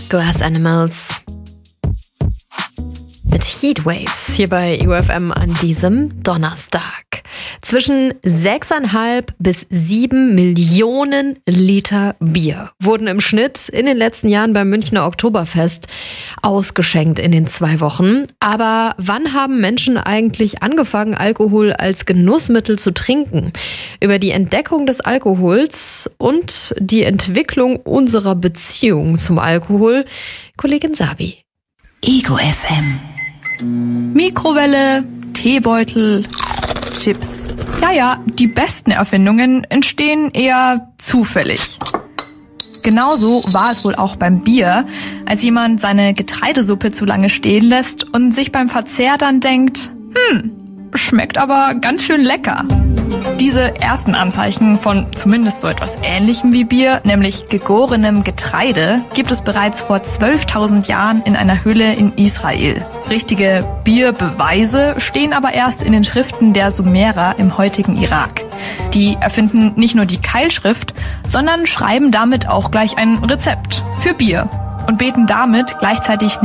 Glass Animals mit Heatwaves hier bei UFM an diesem Donnerstag. Zwischen 6,5 bis 7 Millionen Liter Bier wurden im Schnitt in den letzten Jahren beim Münchner Oktoberfest ausgeschenkt in den 2 Wochen. Aber wann haben Menschen eigentlich angefangen, Alkohol als Genussmittel zu trinken? Über die Entdeckung des Alkohols und die Entwicklung unserer Beziehung zum Alkohol, Kollegin Sabi. Ego FM. Mikrowelle, Teebeutel, Chips. Ja, die besten Erfindungen entstehen eher zufällig. Genauso war es wohl auch beim Bier, als jemand seine Getreidesuppe zu lange stehen lässt und sich beim Verzehr dann denkt, schmeckt aber ganz schön lecker. Diese ersten Anzeichen von zumindest so etwas Ähnlichem wie Bier, nämlich gegorenem Getreide, gibt es bereits vor 12.000 Jahren in einer Höhle in Israel. Richtige Bierbeweise stehen aber erst in den Schriften der Sumerer im heutigen Irak. Die erfinden nicht nur die Keilschrift, sondern schreiben damit auch gleich ein Rezept für Bier und beten damit gleichzeitig